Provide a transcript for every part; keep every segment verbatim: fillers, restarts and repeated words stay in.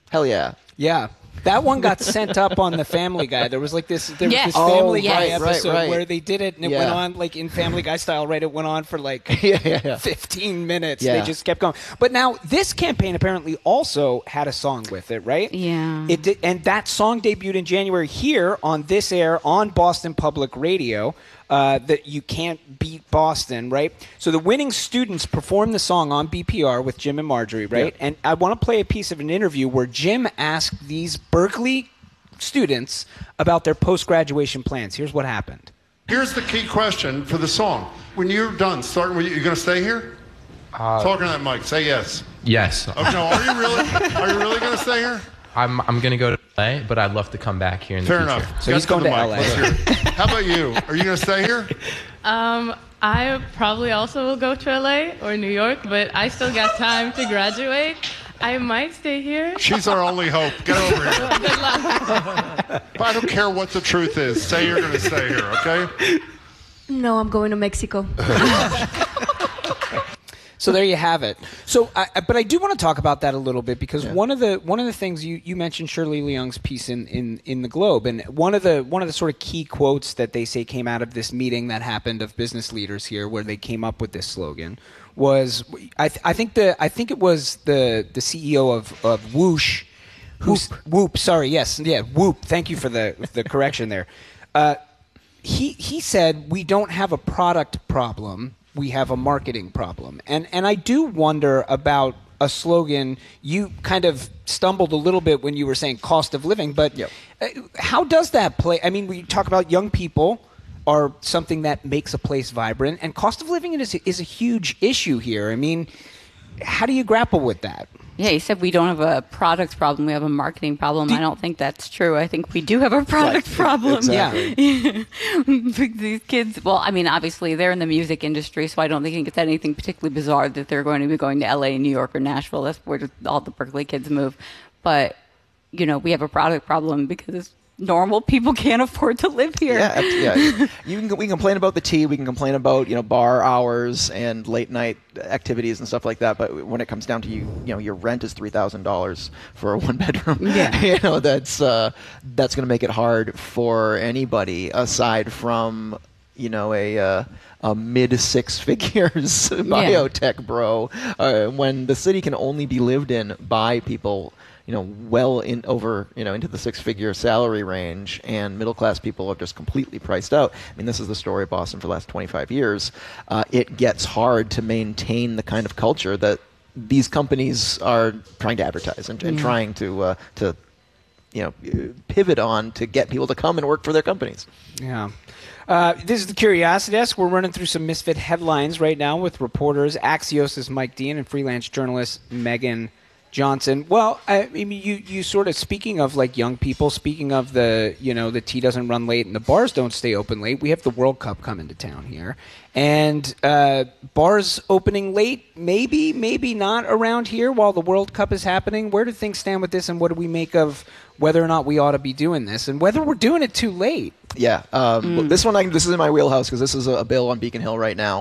Hell yeah. Yeah. That one got sent up on the Family Guy. There was like this, there Yes. was this Oh, Family yes. Guy Right, episode right. where they did it, and it Yeah. went on like in Family Guy style. Right, it went on for like yeah, yeah, yeah. fifteen minutes. Yeah. They just kept going. But now this campaign apparently also had a song with it, right? Yeah. It did, and that song debuted in January here on this air on Boston Public Radio. Uh, that you can't beat Boston, right? So the winning students performed the song on B P R with Jim and Marjorie, right? Yeah. And I want to play a piece of an interview where Jim asked these Berkeley students about their post-graduation plans. Here's what happened. Here's the key question for the song. When you're done, starting with you, you're going to stay here? Uh, Talking to that mic. Say yes. yes. Oh, no, are you really? Are you really going to stay here? I'm I'm going to go to L A, but I'd love to come back here in the Fair future. enough. So Get he's going the to mic. L A. Let's hear it. How about you? Are you going to stay here? Um, I probably also will go to L A or New York, but I still got time to graduate. I might stay here. She's our only hope. Get over here. Good luck. But I don't care what the truth is. Say you're going to stay here, okay? No, I'm going to Mexico. So there you have it. So, I, but I do want to talk about that a little bit because yeah. one of the one of the things you, you mentioned Shirley Leung's piece in, in, in the Globe, and one of the one of the sort of key quotes that they say came out of this meeting that happened of business leaders here, where they came up with this slogan, was I, th- I think the I think it was the the C E O of of Whoosh, who's Whoop. Whoop. Sorry, yes, yeah, Whoop. Thank you for the the correction there. Uh, he he said we don't have a product problem. We have a marketing problem. And and I do wonder about a slogan. You kind of stumbled a little bit when you were saying cost of living, but yep. How does that play? I mean, we talk about young people are something that makes a place vibrant, and cost of living is, is a huge issue here. I mean, how do you grapple with that? Yeah, you said we don't have a product problem, we have a marketing problem. Do, I don't think that's true. I think we do have a product right. problem. Exactly. Yeah. These kids, well, I mean, obviously they're in the music industry, so I don't think it's anything particularly bizarre that they're going to be going to L A, New York, or Nashville. That's where all the Berkeley kids move. But, you know, we have a product problem because normal people can't afford to live here. Yeah, yeah. You can, we can complain about the tea. We can complain about you know bar hours and late night activities and stuff like that. But when it comes down to you, you know, your rent is three thousand dollars for a one bedroom. Yeah, you know that's uh, that's going to make it hard for anybody aside from you know a. Uh, a mid six figures biotech yeah. bro. Uh, when the city can only be lived in by people. You know, well in over, you know, into the six-figure salary range, and middle-class people are just completely priced out. I mean, this is the story of Boston for the last twenty-five years. Uh, it gets hard to maintain the kind of culture that these companies are trying to advertise and, and mm. trying to uh, to, you know, pivot on to get people to come and work for their companies. Yeah. Uh, this is the Curiosity Desk. We're running through some Misfit headlines right now with reporters Axios' Mike Dean and freelance journalist Megan Johnson. Well, I mean, you, you sort of, speaking of like young people, speaking of the, you know, the tea doesn't run late and the bars don't stay open late, we have the World Cup coming to town here. And uh, bars opening late, maybe, maybe not around here while the World Cup is happening. Where do things stand with this, and what do we make of whether or not we ought to be doing this, and whether we're doing it too late? Yeah. Um, mm. This one, I, this is in my wheelhouse because this is a, a bill on Beacon Hill right now.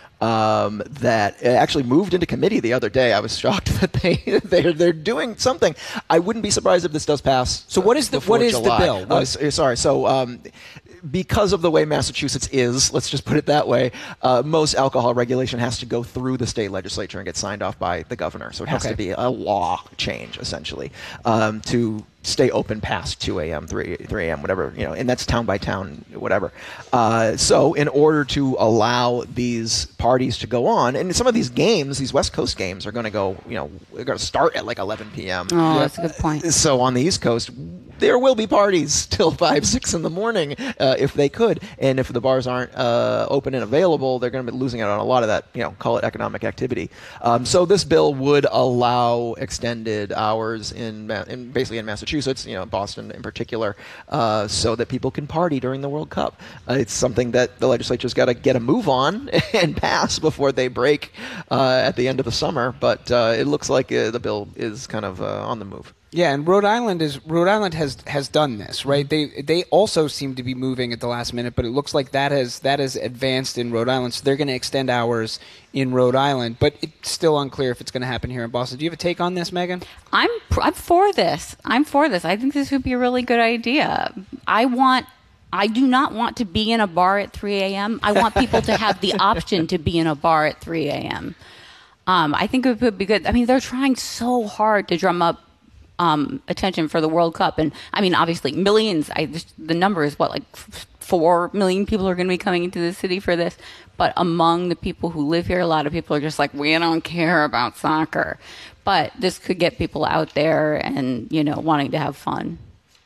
Um, that actually moved into committee the other day. I was shocked that they they're they're doing something. I wouldn't be surprised if this does pass. So what is the what is July. the bill? Uh, sorry. So um, because of the way Massachusetts is, let's just put it that way, uh, most alcohol regulation has to go through the state legislature and get signed off by the governor. So it has okay. to be a law change essentially um, to stay open past two a.m., three a.m., whatever, you know, and that's town by town, whatever. Uh, so in order to allow these parties to go on, and some of these games, these West Coast games are going to go, you know, they're going to start at like eleven p.m. Oh, that's a good point. Uh, so on the East Coast, there will be parties till five, six in the morning uh, if they could. And if the bars aren't uh, open and available, they're going to be losing out on a lot of that, you know, call it economic activity. Um, so this bill would allow extended hours in, in basically in Massachusetts, you know, Boston in particular, uh, so that people can party during the World Cup. Uh, it's something that the legislature's got to get a move on and pass before they break uh, at the end of the summer. But uh, it looks like uh, the bill is kind of uh, on the move. Yeah, and Rhode Island is Rhode Island has has done this, right? They they also seem to be moving at the last minute, but it looks like that has that has advanced in Rhode Island, so they're going to extend hours in Rhode Island. But it's still unclear if it's going to happen here in Boston. Do you have a take on this, Megan? I'm I'm for this. I'm for this. I think this would be a really good idea. I want. I do not want to be in a bar at three a.m. I want people to have the option to be in a bar at three a.m. Um, I think it would be good. I mean, they're trying so hard to drum up um, attention for the World Cup. And, I mean, obviously, millions. I just, the number is, what, like f- four million people are going to be coming into the city for this. But among the people who live here, a lot of people are just like, we don't care about soccer. But this could get people out there and, you know, wanting to have fun.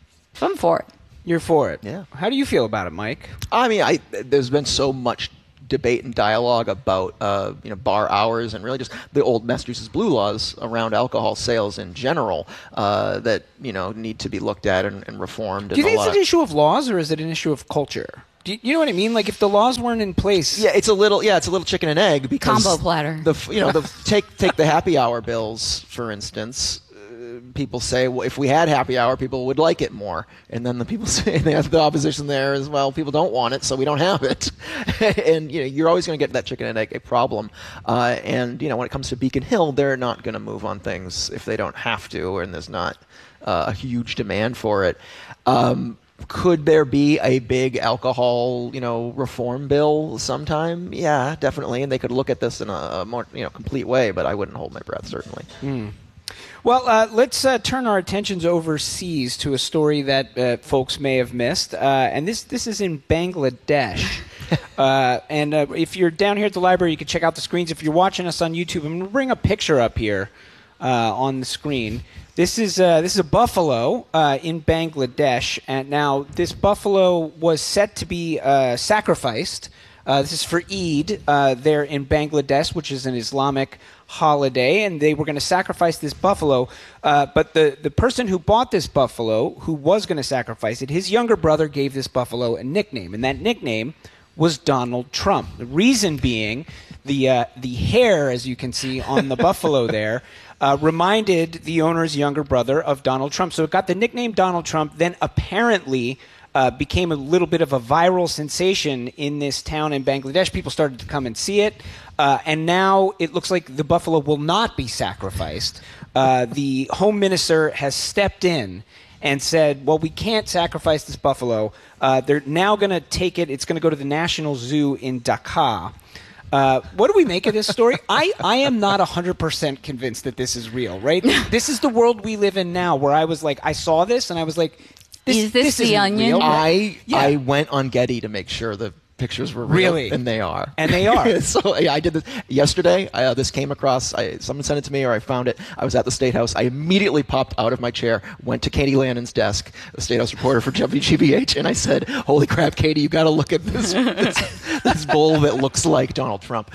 So I'm for it. You're for it. Yeah. How do you feel about it, Mike? I mean, I there's been so much debate and dialogue about uh, you know bar hours and really just the old Massachusetts blue laws around alcohol sales in general uh, that you know need to be looked at and, and reformed. Do you and think a it's lot an issue of laws or is it an issue of culture? Do you, you know what I mean? Like if the laws weren't in place, yeah, it's a little yeah, it's a little chicken and egg because combo platter. The you know the take take the happy hour bills for instance. People say, well, if we had happy hour, people would like it more. And then the people say, they have the opposition there as well, people don't want it, so we don't have it. And, you know, you're always going to get that chicken and egg problem. Uh, and, you know, when it comes to Beacon Hill, they're not going to move on things if they don't have to, and there's not uh, a huge demand for it. Um, could there be a big alcohol, you know, reform bill sometime? Yeah, definitely. And they could look at this in a, a more, you know, complete way, but I wouldn't hold my breath, certainly. Mm. Well, uh, let's uh, turn our attentions overseas to a story that uh, folks may have missed. Uh, and this, this is in Bangladesh. uh, and uh, if you're down here at the library, you can check out the screens. If you're watching us on YouTube, I'm going to bring a picture up here uh, on the screen. This is, uh, this is a buffalo uh, in Bangladesh. And now, this buffalo was set to be uh, sacrificed. Uh, this is for Eid uh, there in Bangladesh, which is an Islamic holiday, and they were going to sacrifice this buffalo. Uh, but the, the person who bought this buffalo, who was going to sacrifice it, his younger brother gave this buffalo a nickname, and that nickname was Donald Trump. The reason being the, uh, the hair, as you can see on the buffalo there, uh, reminded the owner's younger brother of Donald Trump. So it got the nickname Donald Trump, then apparently Uh, became a little bit of a viral sensation in this town in Bangladesh. People started to come and see it. Uh, and now it looks like the buffalo will not be sacrificed. Uh, the home minister has stepped in and said, well, we can't sacrifice this buffalo. Uh, they're now going to take it. It's going to go to the National Zoo in Dhaka. Uh, what do we make of this story? I, I am not one hundred percent convinced that this is real, right? This is the world we live in now where I was like, I saw this and I was like, This, is this, this the Onion? Real. I Yeah. I went on Getty to make sure the pictures were real, Really? and they are, And they are. So yeah, I did this yesterday. Uh, this came across. I, someone sent it to me, or I found it. I was at the State House. I immediately popped out of my chair, went to Katie Lannon's desk, the State House reporter for W G B H, and I said, "Holy crap, Katie, you got to look at this, this this bull that looks like Donald Trump."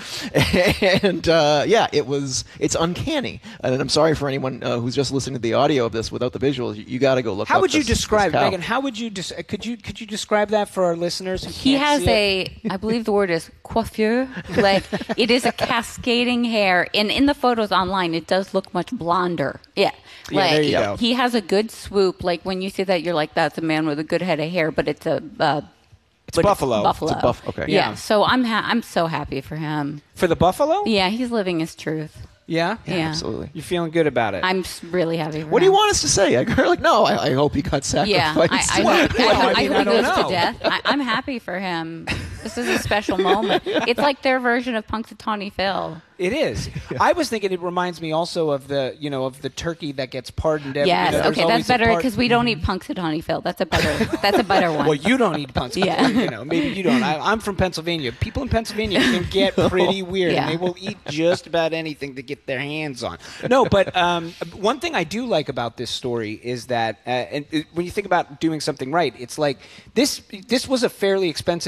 And uh, yeah, it was. It's uncanny. And I'm sorry for anyone uh, who's just listening to the audio of this without the visuals. You, you got to go look. How up would you this, describe, this cow. Megan? How would you des- could you could you describe that for our listeners? Who He can't has see it? a, I believe the word is coiffure. Like it is a cascading hair, and in the photos online, it does look much blonder. Yeah, Yeah, like there you go. he has a good swoop. Like when you see that, you're like, that's a man with a good head of hair. But it's a uh, It's but buffalo. buffalo. It's a buff- okay. Yeah. Yeah. So I'm ha- I'm so happy for him. For the buffalo? Yeah, he's living his truth. Yeah? Yeah. Absolutely. You're feeling good about it. I'm s- really happy for What do him. you want us to say? Edgar? Like, no, I, I hope he got Yeah, sacrificed. I, I, Well, hope, I, well, hope- I I mean, hope I he don't goes know. to death. I, I'm happy for him. This is a special moment. It's like their version of Punxsutawney Phil. It is. I was thinking it reminds me also of the, you know, of the turkey that gets pardoned. Every, Yes, you know, there's okay, always that's a better part- because we don't eat Punxsutawney Phil. That's a better. That's a better one. Well, you don't eat punks. Yeah. You know, maybe you don't. I, I'm from Pennsylvania. People in Pennsylvania can get pretty weird. Yeah. And they will eat just about anything to get their hands on. No, but um, one thing I do like about this story is that, uh, and uh, when you think about doing something right, it's like this. This was a fairly expensive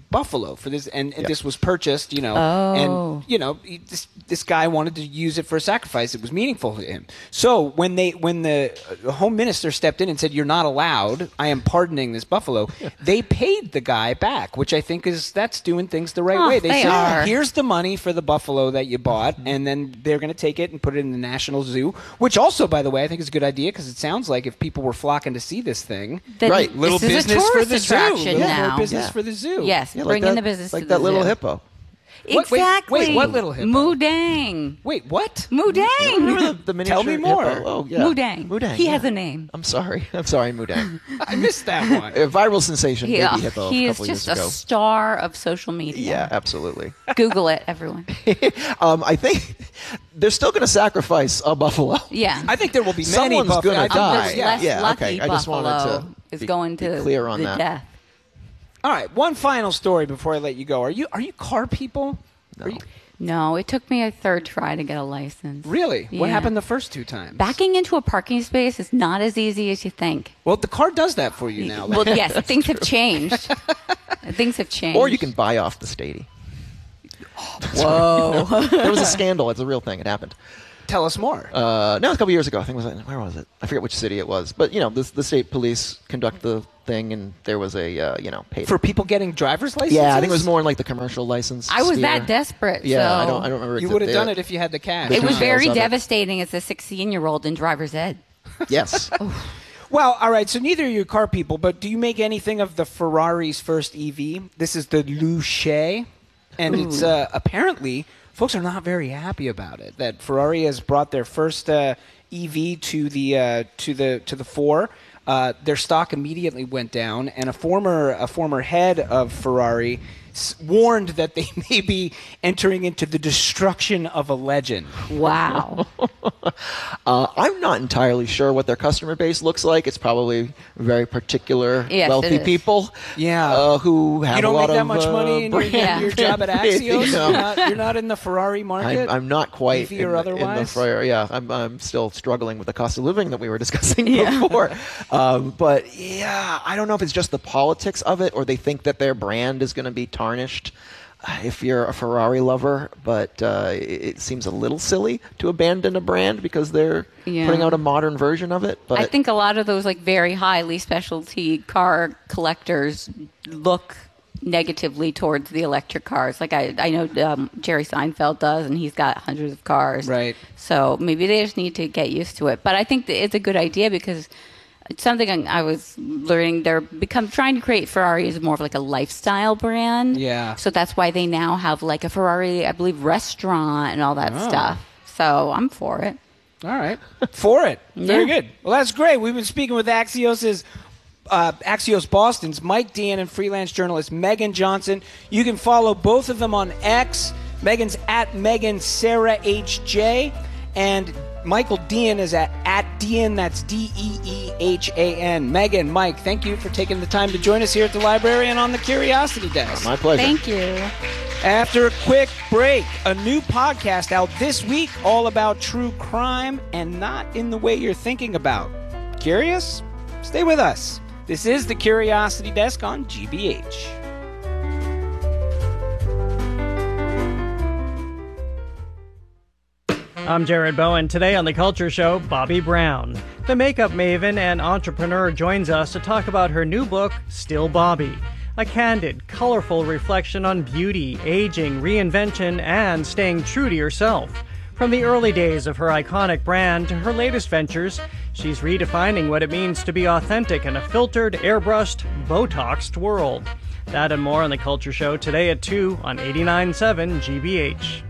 buffalo for this, and, and Yep. this was purchased, you know, Oh. and you know, he, this this guy wanted to use it for a sacrifice. It was meaningful to him. So when they when the uh, home minister stepped in and said, "You're not allowed. I am pardoning this buffalo," they paid the guy back, which I think is that's doing things the right Oh, way. They, they said, are. "Here's the money for the buffalo that you bought," and then they're going to take it and put it in the National Zoo, which also, by the way, I think is a good idea because it sounds like if people were flocking to see this thing, Then Right. little this is a business for tourist the zoo, attraction little now. more business Yeah. for the zoo. Yes, Yeah, bring like in that, the business like to that the little zoo. hippo. What- wait, Exactly. wait, what little hippo? Mudang. Wait, what? Mudang. Remember the, the miniature Tell me more. hippo? Oh, yeah. Mudang. Mudang. He yeah. has a name. I'm sorry. I'm sorry, Mudang. I missed that one. A viral sensation, He, baby uh, hippo, he a is couple just years a ago. star of social media. Yeah, absolutely. Google it, everyone. um, I think they're still going to sacrifice a buffalo. Yeah. I think there will be many Someone's buffalo. gonna I think die. there's- The yeah. less yeah, lucky okay. I just wanted buffalo to is be- going be to clear on the that. death. All right, one final story before I let you go. Are you are you car people? No. Are you, No, it took me a third try to get a license. really? What Yeah. happened the first two times? Backing into a parking space is not as easy as you think. Well, the car does that for you now. Well, yes, things have changed. Things have changed. Or you can buy off the statey. Whoa. There was a scandal. It's a real thing. It happened. Tell us more. Uh, no, a couple years ago. I think it was where was it? I forget which city it was. But you know, the, the state police conduct the thing, and there was a uh, you know paid For people getting driver's licenses? Yeah, I think it was more in like the commercial license. I was sphere. that desperate. Yeah, so I don't. I don't remember. You exact- would have the- done it if you had the cash. the It was details very of it. devastating as a sixteen-year-old in driver's ed. Yes. Well, all right, so neither of you are car people, but do you make anything of the Ferrari's first E V? This is the Luce, and it's uh, apparently folks are not very happy about it. That Ferrari has brought their first uh, E V to the uh, to the to the fore. Uh, their stock immediately went down, and a former a former head of Ferrari s- warned that they may be entering into the destruction of a legend. Wow. Uh, I'm not entirely sure what their customer base looks like. It's probably very particular, Yes, it wealthy is. people, Yeah. uh, who have You don't a lot make that of, much uh, money in your, brand- Yeah. your job at Axios? You know. You're, not, you're not in the Ferrari market? I'm, I'm not quite E V in or the, otherwise? in the fryer. Yeah, I'm, I'm still struggling with the cost of living that we were discussing before. Um, but yeah, I don't know if it's just the politics of it, or they think that their brand is going to be tarnished. uh, If you're a Ferrari lover, but uh, it, it seems a little silly to abandon a brand because they're Yeah. putting out a modern version of it. But I think a lot of those like very highly specialty car collectors look negatively towards the electric cars. Like I, I know um, Jerry Seinfeld does, and he's got hundreds of cars. Right. So maybe they just need to get used to it. But I think that it's a good idea because it's something I was learning. They're become trying to create Ferrari as more of like a lifestyle brand. Yeah. So that's why they now have like a Ferrari, I believe, restaurant and all that Oh. stuff. So I'm for it. All right. For it. Very Yeah. good. Well, that's great. We've been speaking with Axios's uh, Axios Boston's Mike Dean and freelance journalist Megan Johnson. You can follow both of them on X. Megan's at Megan Sarah H J, and Michael Dean is at at Dean. That's D E E H A N. Megan, Mike, thank you for taking the time to join us here at the library and on the Curiosity Desk. my pleasure. Thank you. After a quick break, a new podcast out this week all about true crime and not in the way you're thinking about. Curious? Stay with us. This is the Curiosity Desk on G B H. I'm Jared Bowen. Today on The Culture Show, Bobby Brown. The makeup maven and entrepreneur joins us to talk about her new book, Still Bobby. A candid, colorful reflection on beauty, aging, reinvention, and staying true to yourself. From the early days of her iconic brand to her latest ventures, she's redefining what it means to be authentic in a filtered, airbrushed, Botoxed world. That and more on The Culture Show today at two on eighty-nine point seven G B H.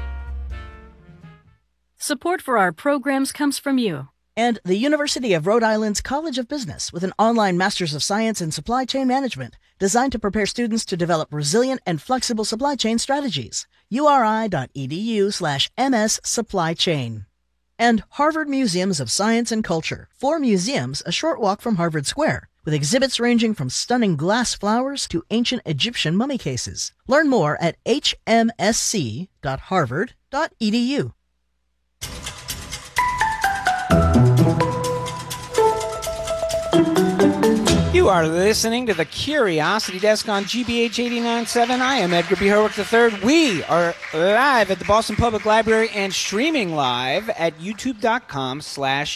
Support for our programs comes from you. And the University of Rhode Island's College of Business with an online Master's of Science in Supply Chain Management designed to prepare students to develop resilient and flexible supply chain strategies. uri.edu slash ms supply chain. And Harvard Museums of Science and Culture. Four museums a short walk from Harvard Square, with exhibits ranging from stunning glass flowers to ancient Egyptian mummy cases. Learn more at h m s c dot harvard dot e d u. You You are listening to the Curiosity Desk on G B H eighty-nine point seven. I am Edgar B. Herwick the third. We are live at the Boston Public Library and streaming live at youtube.com slash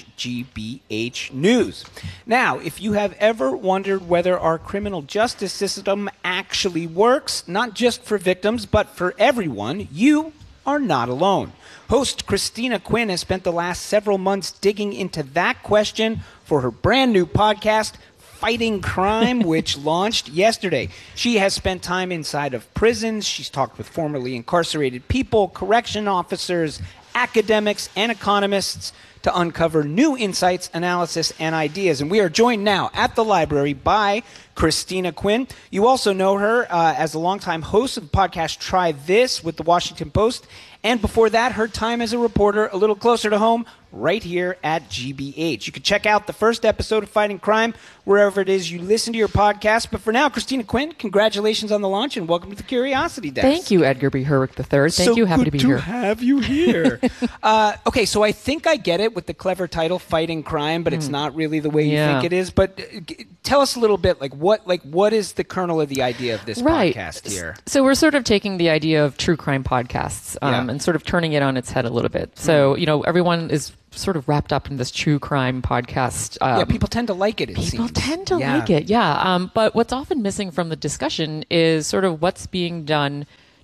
GBH News. Now, if you have ever wondered whether our criminal justice system actually works, not just for victims, but for everyone, you are not alone. Host Christina Quinn has spent the last several months digging into that question for her brand new podcast, Fighting Crime, which launched yesterday. She has spent time inside of prisons. She's talked with formerly incarcerated people, correction officers, academics, and economists to uncover new insights, analysis, and ideas. And we are joined now at the library by Christina Quinn. You also know her uh, as a longtime host of the podcast Try This with the Washington Post. And before that, her time as a reporter a little closer to home, right here at G B H. You can check out the first episode of Fighting Crime wherever it is you listen to your podcast. But for now, Christina Quinn, congratulations on the launch and welcome to the Curiosity Desk. Thank you, Edgar B. Herwick the third. Thank so you. Happy good to be to here. have you here. uh, okay, so I think I get it with the clever title, Fighting Crime, but mm. it's not really the way you yeah. think it is. But uh, g- tell us a little bit, like what, like what is the kernel of the idea of this right. podcast here? So we're sort of taking the idea of true crime podcasts um, yeah. and sort of turning it on its head a little bit. So, you know, everyone is sort of wrapped up in this true crime podcast. Um, yeah, people tend to like it, it People seems. tend to yeah. like it, yeah. Um, but what's often missing from the discussion is sort of what's being done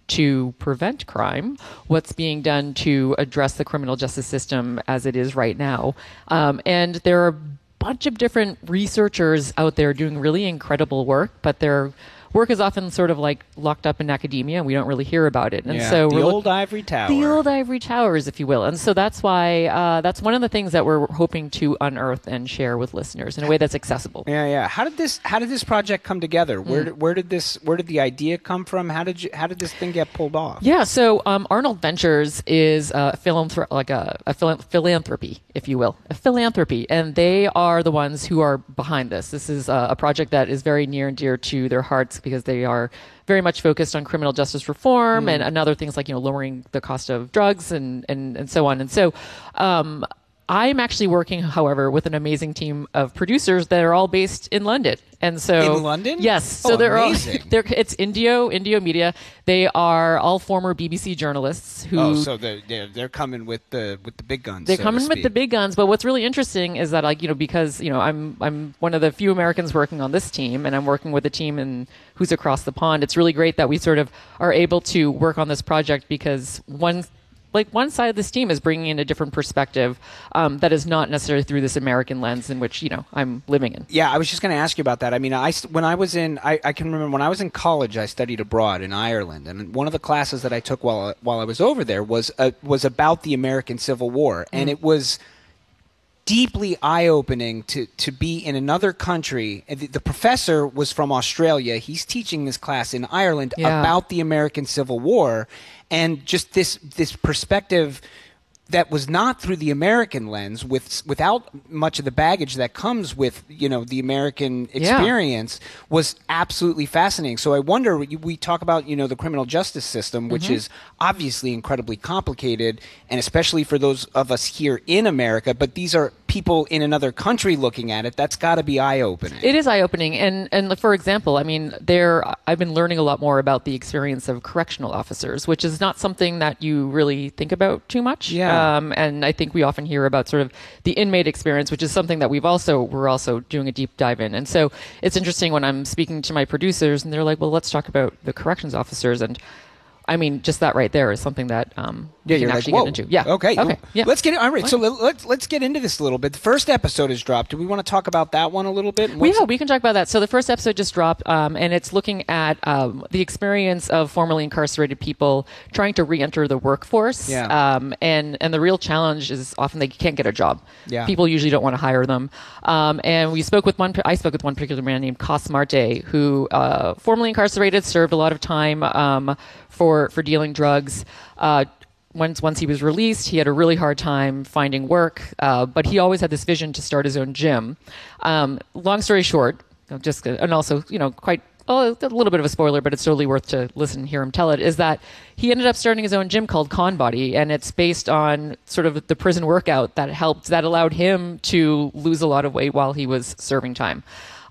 to prevent crime, what's being done to address the criminal justice system as it is right now. Um, and there are a bunch of different researchers out there doing really incredible work, but they're work is often sort of like locked up in academia, and we don't really hear about it. And yeah, so the we're old look- ivory tower. The old ivory towers, if you will. And so that's why uh, that's one of the things that we're hoping to unearth and share with listeners in a way that's accessible. Yeah, yeah. How did this How did this project come together? Where Mm. did, where did this Where did the idea come from? How did you How did this thing get pulled off? Yeah, so um, Arnold Ventures is a philanthrop- like a, a phil- philanthropy, if you will, a philanthropy, and they are the ones who are behind this. This is a, a project that is very near and dear to their hearts because they are very much focused on criminal justice reform mm. and, and other things like, you know, lowering the cost of drugs and, and, and so on. And so um, I'm actually working, however, with an amazing team of producers that are all based in London. And so in London? Yes. So oh, they're amazing. all they're it's Indio, Indio Media. They are all former B B C journalists who Oh, so they're they're, they're coming with the with the big guns. They're so coming to with speak. the big guns, but what's really interesting is that, like, you know, because, you know, I'm I'm one of the few Americans working on this team, and I'm working with a team in who's across the pond. It's really great that we sort of are able to work on this project because one like one side of this team is bringing in a different perspective um, that is not necessarily through this American lens in which, you know, I'm living in. Yeah, I was just going to ask you about that. I mean, I when I was in, I, I can remember when I was in college, I studied abroad in Ireland, and one of the classes that I took while while I was over there was uh, was about the American Civil War, and Mm. it was deeply eye-opening to, to be in another country. The, the professor was from Australia. He's teaching this class in Ireland Yeah. about the American Civil War, and just this this perspective that was not through the American lens, with without much of the baggage that comes with, you know, the American experience, yeah. was absolutely fascinating. So I wonder, we talk about, you know, the criminal justice system, which mm-hmm. is obviously incredibly complicated, and especially for those of us here in America, but these are people in another country looking at it. That's got to be eye-opening. It is eye-opening. And, and for example, I mean, there, I've been learning a lot more about the experience of correctional officers, which is not something that you really think about too much. Yeah. Um, and I think we often hear about sort of the inmate experience, which is something that we've also, we're also doing a deep dive in. And so it's interesting when I'm speaking to my producers and they're like, well, let's talk about the corrections officers. And I mean, just that right there is something that um, yeah, we you're can like, actually whoa. get into. Yeah. Okay. Okay. Yeah. Let's get it. All right. So let, let's let's get into this a little bit. The first episode has dropped. Do we want to talk about that one a little bit? What's yeah, we can talk about that. So the first episode just dropped, um, and it's looking at um, the experience of formerly incarcerated people trying to re-enter the workforce. Yeah. Um, and and the real challenge is often they can't get a job. Yeah. People usually don't want to hire them. Um, and we spoke with one. I spoke with one particular man named Cos Marte, who uh, formerly incarcerated, served a lot of time um, for for dealing drugs. Uh, Once once he was released, he had a really hard time finding work, uh, but he always had this vision to start his own gym. Um, long story short, just and also you know quite oh, a little bit of a spoiler, but it's totally worth to listen and hear him tell it. Is that he ended up starting his own gym called Con Body, and it's based on sort of the prison workout that helped that allowed him to lose a lot of weight while he was serving time.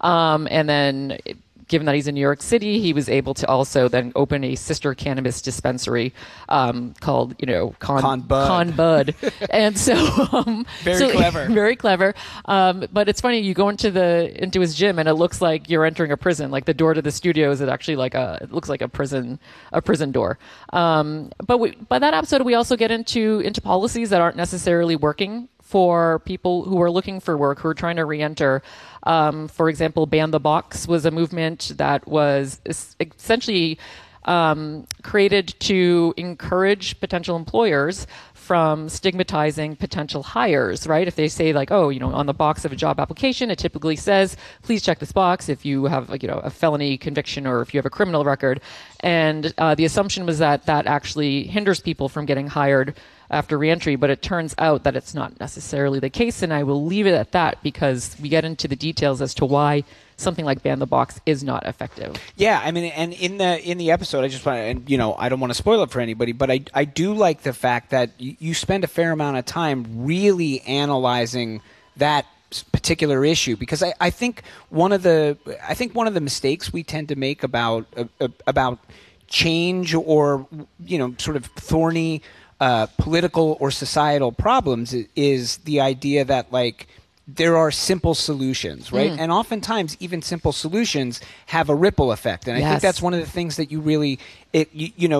Um, and then, given that he's in New York City, he was able to also then open a sister cannabis dispensary um, called, you know, Con, Con Bud. Con Bud. And so, um, very so, clever, very clever. Um, but it's funny, you go into the into his gym and it looks like you're entering a prison. Like the door to the studios is actually like a it looks like a prison a prison door. Um, but we, by that episode, we also get into into policies that aren't necessarily working for people who are looking for work, who are trying to re-enter. Um, for example, Ban the Box was a movement that was essentially um, created to encourage potential employers from stigmatizing potential hires, right? If they say like, oh, you know, on the box of a job application, it typically says, please check this box if you have, like, you know, a felony conviction or if you have a criminal record. And uh, the assumption was that that actually hinders people from getting hired after reentry, but it turns out that it's not necessarily the case, and I will leave it at that because we get into the details as to why something like Ban the Box is not effective. Yeah, I mean, and in the in the episode, I just want to, and you know, I don't want to spoil it for anybody, but I I do like the fact that you, you spend a fair amount of time really analyzing that particular issue, because I, I think one of the I think one of the mistakes we tend to make about uh, about change or, you know, sort of thorny Uh, political or societal problems is, is the idea that, like, there are simple solutions, right? Mm. And oftentimes, even simple solutions have a ripple effect. And I Yes. think that's one of the things that you really, it, you, you know,